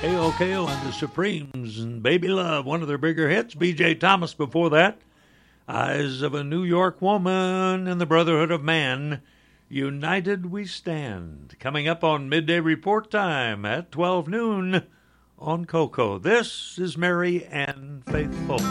KO and the Supremes and Baby Love, one of their bigger hits. B.J. Thomas before that. Eyes of a New York Woman and the Brotherhood of Man. United We Stand. Coming up on Midday Report Time at 12 noon on Coco. This is Mary Ann Faithful.